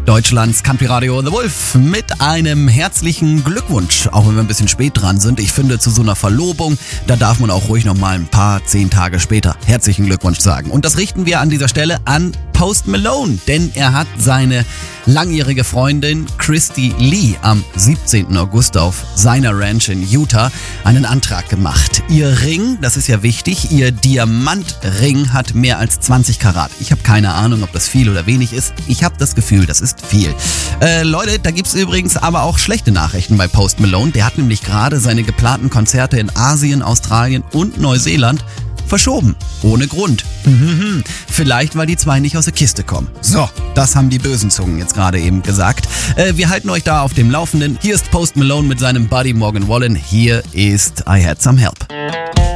Deutschlands Country-Radio The Wolf mit einem herzlichen Glückwunsch, auch wenn wir ein bisschen spät dran sind. Ich finde, zu so einer Verlobung, da darf man auch ruhig noch mal ein paar 10 Tage später herzlichen Glückwunsch sagen. Und das richten wir an dieser Stelle an Post Malone, denn er hat seine langjährige Freundin Christy Lee am 17. August auf seiner Ranch in Utah einen Antrag gemacht. Ihr Ring, das ist ja wichtig, ihr Diamantring hat mehr als 20 Karat. Ich habe keine Ahnung, ob das viel oder wenig ist. Ich habe das Gefühl, das ist viel. Leute, da gibt's übrigens aber auch schlechte Nachrichten bei Post Malone. Der hat nämlich gerade seine geplanten Konzerte in Asien, Australien und Neuseeland verschoben. Ohne Grund. Vielleicht, weil die zwei nicht aus der Kiste kommen. So, das haben die bösen Zungen jetzt gerade eben gesagt. Wir halten euch da auf dem Laufenden. Hier ist Post Malone mit seinem Buddy Morgan Wallen. Hier ist I Had Some Help.